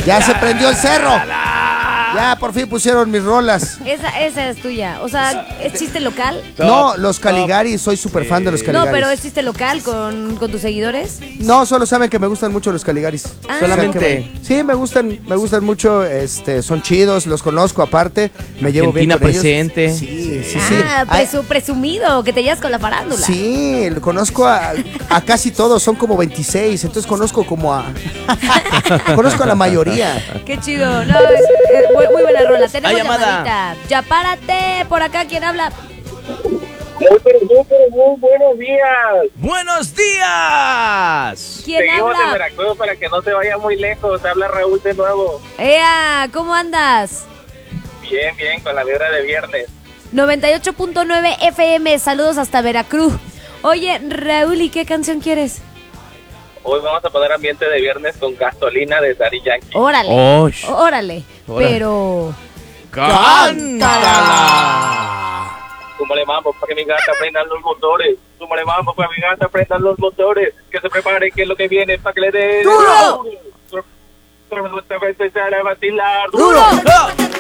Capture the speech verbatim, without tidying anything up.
Ya se prendió el cerro. Ya por fin pusieron mis rolas. Esa, esa es tuya. O sea, ¿es chiste local? No, los Caligaris, soy súper fan de los Caligaris. No, pero ¿es chiste local con, con tus seguidores? No, solo saben que me gustan mucho los Caligaris. Ah. Solamente. Sí, me gustan, me gustan mucho, este, son chidos, los conozco aparte, me llevo Argentina bien con presente. ellos. Sí, sí, sí. Ah, Ay, presu- presumido, que te llevas con la farándula. sí, conozco a, a casi todos, son como veintiséis, entonces conozco como a... conozco a la mayoría. Qué chido. No, es- es muy, muy buena rola. Tenemos Hay llamada. llamadita. Ya párate. Por acá, ¿quién habla? Muy, pero muy, pero muy buenos días. ¡Buenos días! ¿Quién Seguimos en habla? Veracruz para que no se vaya muy lejos. Te habla Raúl de nuevo. Ea, ¿cómo andas? Bien, bien, con la vibra de viernes. noventa y ocho punto nueve F M. Saludos hasta Veracruz. Oye, Raúl, ¿y qué canción quieres? Hoy vamos a poner ambiente de viernes con Gasolina de Daddy Yankee. Órale. Osh. Órale. Órale. Pero... ¡Cántala! Súmale mambo para que mi gata prendan los motores. Súmale mambo para que mi gata prendan los motores. Que se prepare, que es lo que viene, para que le dé... ¡Duro! ¡Duro! ¡Duro! ¡Duro!